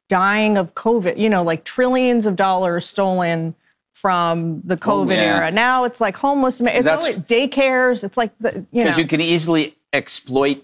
dying of COVID, like trillions of dollars stolen from the COVID era. Now it's like homeless, it's always daycares. It's like, because you can easily exploit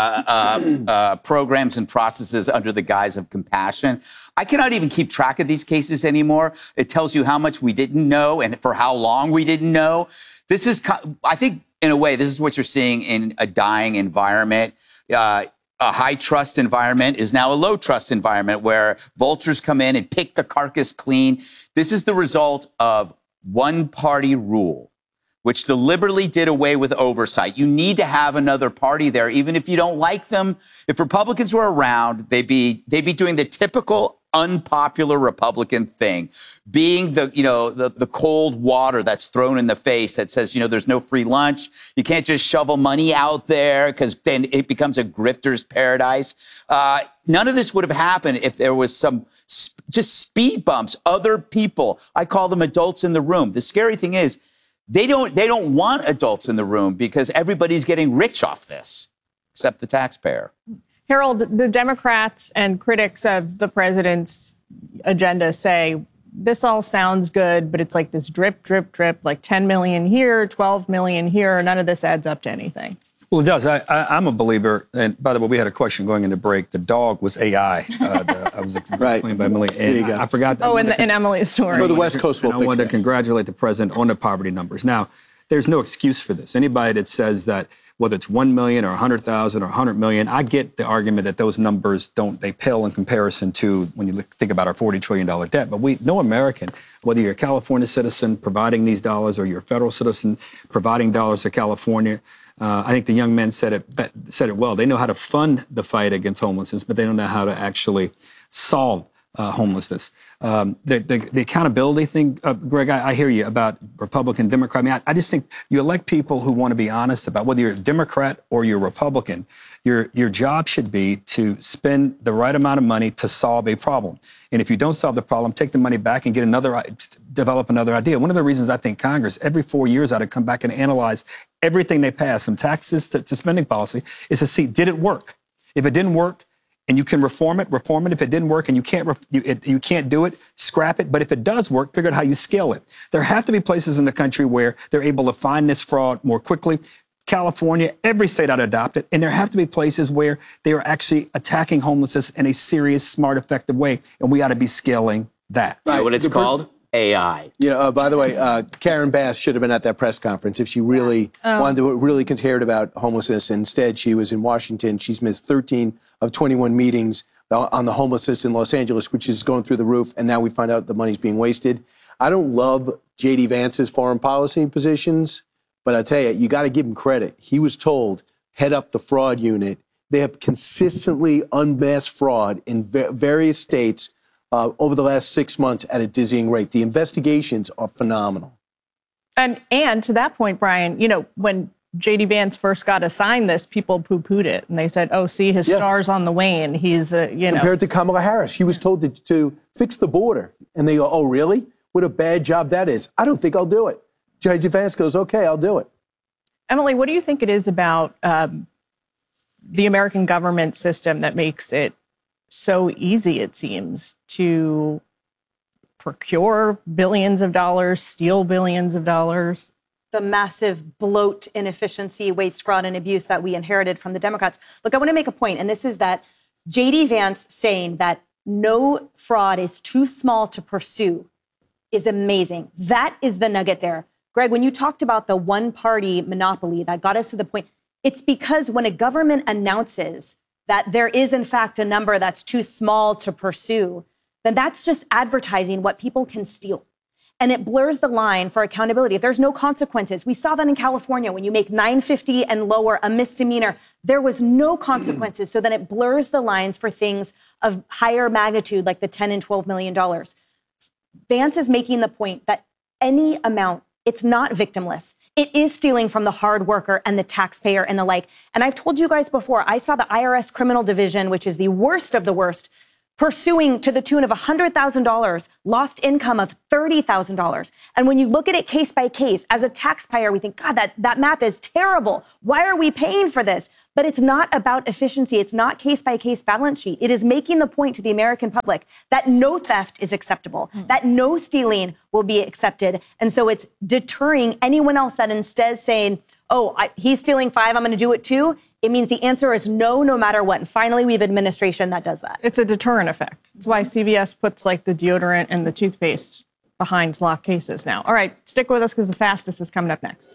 programs and processes under the guise of compassion. I cannot even keep track of these cases anymore. It tells you how much we didn't know and for how long we didn't know. This is, I think, in a way, this is what you're seeing in a dying environment. A high trust environment is now a low trust environment where vultures come in and pick the carcass clean. This is the result of one party rule, which deliberately did away with oversight. You need to have another party there, even if you don't like them. If Republicans were around, they'd be doing the typical unpopular Republican thing, being the cold water that's thrown in the face that says, there's no free lunch. You can't just shovel money out there because then it becomes a grifter's paradise. None of this would have happened if there was some just speed bumps, other people. I call them adults in the room. The scary thing is they don't want adults in the room because everybody's getting rich off this, except the taxpayer. Harold, the Democrats and critics of the president's agenda say this all sounds good, but it's like this drip, drip, drip, like 10 million here, 12 million here. None of this adds up to anything. Well, it does. I'm a believer. And by the way, we had a question going into break. The dog was AI. I was explained by Emily. And I forgot. Oh, in Emily's story. For the West Coast, I wanted to congratulate the president on the poverty numbers. Now, there's no excuse for this. Anybody that says that, whether it's 1 million or 100,000 or 100 million, I get the argument that those numbers they pale in comparison to when you think about our $40 trillion debt. But no American, whether you're a California citizen providing these dollars or you're a federal citizen providing dollars to California, I think the young men said it well. They know how to fund the fight against homelessness, but they don't know how to actually solve homelessness. The accountability thing, Greg, I hear you about Republican, Democrat. I mean, I just think you elect people who want to be honest about whether you're a Democrat or you're Republican. Your job should be to spend the right amount of money to solve a problem. And if you don't solve the problem, take the money back and develop another idea. One of the reasons I think Congress every 4 years ought to come back and analyze everything they pass, from taxes to spending policy, is to see, did it work? If it didn't work, and you can reform it. If it didn't work and you can't do it, scrap it. But if it does work, figure out how you scale it. There have to be places in the country where they're able to find this fraud more quickly. California, every state ought to adopt it. And there have to be places where they are actually attacking homelessness in a serious, smart, effective way. And we ought to be scaling that. Right, what it's called? AI. By the way, Karen Bass should have been at that press conference if she really wanted to really cared about homelessness. Instead, she was in Washington. She's missed 13 of 21 meetings on the homelessness in Los Angeles, which is going through the roof. And now we find out the money's being wasted. I don't love J.D. Vance's foreign policy positions, but I tell you got to give him credit. He was told, head up the fraud unit. They have consistently unmasked fraud in various states over the last 6 months at a dizzying rate. The investigations are phenomenal. And to that point, Brian, when J.D. Vance first got assigned this, people poo-pooed it. And they said, oh, see, his star's on the wane. He's, Compared to Kamala Harris, she was told to fix the border. And they go, oh, really? What a bad job that is. I don't think I'll do it. J.D. Vance goes, okay, I'll do it. Emily, what do you think it is about the American government system that makes it so easy, it seems, to procure billions of dollars, steal billions of dollars? The massive bloat, inefficiency, waste, fraud, and abuse that we inherited from the Democrats. Look, I want to make a point, and this is that J.D. Vance saying that no fraud is too small to pursue is amazing. That is the nugget there. Greg, when you talked about the one-party monopoly that got us to the point, it's because when a government announces that there is, in fact, a number that's too small to pursue, then that's just advertising what people can steal. And it blurs the line for accountability. If there's no consequences, we saw that in California when you make $950 and lower a misdemeanor, there was no consequences. So then it blurs the lines for things of higher magnitude, like the $10 and $12 million. Vance is making the point that any amount, it's not victimless. It is stealing from the hard worker and the taxpayer and the like. And I've told you guys before, I saw the IRS criminal division, which is the worst of the worst, pursuing to the tune of $100,000, lost income of $30,000. And when you look at it case by case, as a taxpayer, we think, God, that math is terrible. Why are we paying for this? But it's not about efficiency. It's not case by case balance sheet. It is making the point to the American public that no theft is acceptable, that no stealing will be accepted. And so it's deterring anyone else that instead saying, oh, he's stealing 5, I'm going to do it too. It means the answer is no, no matter what. And finally, we have administration that does that. It's a deterrent effect. That's why CVS puts like the deodorant and the toothpaste behind locked cases now. All right, stick with us because the fastest is coming up next.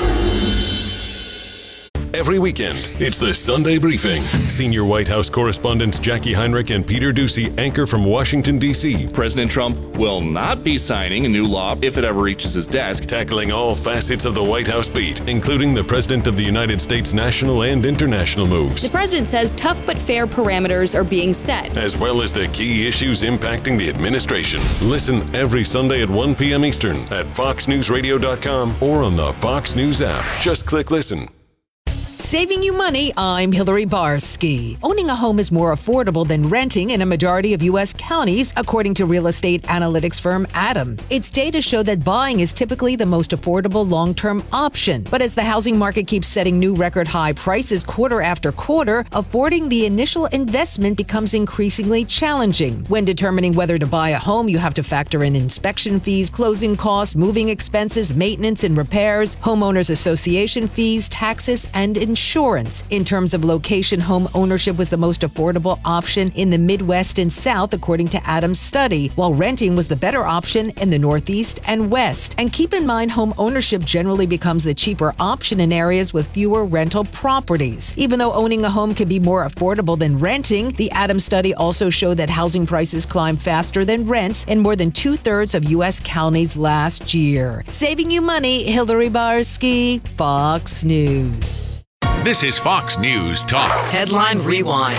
Every weekend, it's the Sunday Briefing. Senior White House correspondents Jackie Heinrich and Peter Doocy anchor from Washington, D.C. President Trump will not be signing a new law if it ever reaches his desk. Tackling all facets of the White House beat, including the President of the United States national and international moves. The president says tough but fair parameters are being set, as well as the key issues impacting the administration. Listen every Sunday at 1 p.m. Eastern at foxnewsradio.com or on the Fox News app. Just click listen. Saving you money, I'm Hillary Barsky. Owning a home is more affordable than renting in a majority of U.S. counties, according to real estate analytics firm Adam. Its data show that buying is typically the most affordable long-term option. But as the housing market keeps setting new record high prices quarter after quarter, affording the initial investment becomes increasingly challenging. When determining whether to buy a home, you have to factor in inspection fees, closing costs, moving expenses, maintenance and repairs, homeowners association fees, taxes, and insurance. In terms of location, home ownership was the most affordable option in the Midwest and South, according to Adam's study, while renting was the better option in the Northeast and West. And keep in mind, home ownership generally becomes the cheaper option in areas with fewer rental properties. Even though owning a home can be more affordable than renting, the Adams study also showed that housing prices climbed faster than rents in more than 2/3 of U.S. counties last year. Saving you money, Hillary Barsky, Fox News. This is Fox News Talk. Headline Rewind.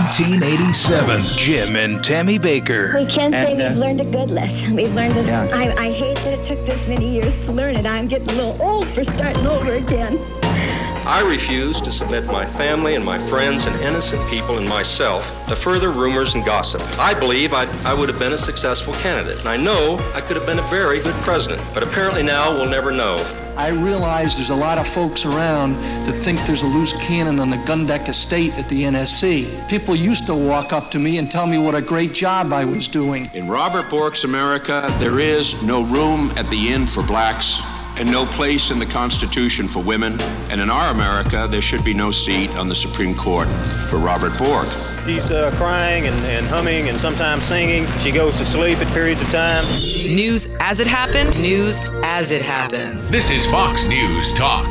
1987. Jim and Tammy Baker. We can't say we've learned a good lesson. We've learned it. Yeah. I hate that it took this many years to learn it. I'm getting a little old for starting over again. I refuse to submit my family and my friends and innocent people and myself to further rumors and gossip. I believe I would have been a successful candidate, and I know I could have been a very good president, but apparently now we'll never know. I realize there's a lot of folks around that think there's a loose cannon on the Gundeck estate at the NSC. People used to walk up to me and tell me what a great job I was doing. In Robert Bork's America, there is no room at the inn for blacks and no place in the Constitution for women. And in our America, there should be no seat on the Supreme Court for Robert Bork. She's crying and humming and sometimes singing. She goes to sleep at periods of time. News as it happened, news as it happens. This is Fox News Talk.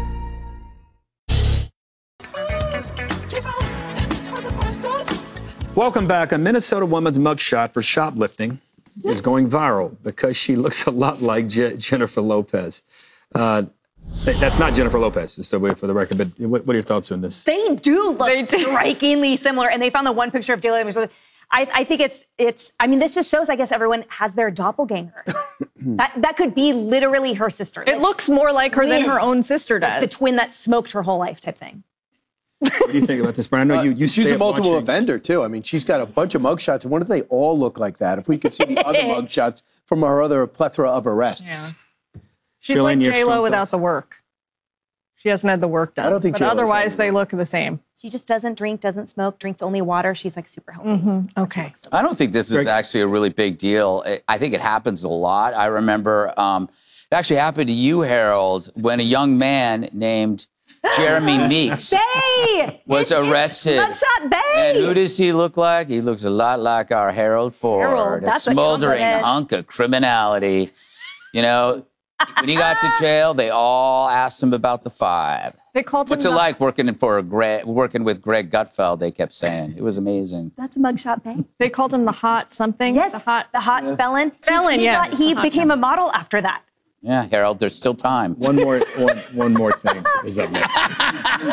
Welcome back. A Minnesota woman's mugshot for shoplifting is going viral because she looks a lot like Jennifer Lopez. That's not Jennifer Lopez, just for the record, but what are your thoughts on this? They do look strikingly similar, and they found the one picture of J.Lo. I think I mean, this just shows, I guess, everyone has their doppelganger. that could be literally her sister. It looks more like her than her own sister does. Like the twin that smoked her whole life type thing. What do you think about this, Brian? I know you she's a multiple offender, too. I mean, she's got a bunch of mugshots, and what if they all look like that? If we could see the other mugshots from her other plethora of arrests. Yeah. She's like J.Lo without the work. She hasn't had the work done. I don't think but otherwise, they look the same. She just doesn't drink, doesn't smoke, drinks only water. She's like super healthy. Mm-hmm. Okay. I don't think this is actually a really big deal. I think it happens a lot. I remember it actually happened to you, Harold, when a young man named Jeremy Meeks was arrested. Mugshot Bay. And who does he look like? He looks a lot like our Harold Ford, a smoldering hunk of criminality. You know, when he got to jail, they all asked him about the 5. They called him. What's it like working with Greg Gutfeld? They kept saying it was amazing. That's a mugshot Bay. They called him the hot something. Yes, the hot felon. He became a model after that. Yeah, Harold, there's still time. One more thing is up next.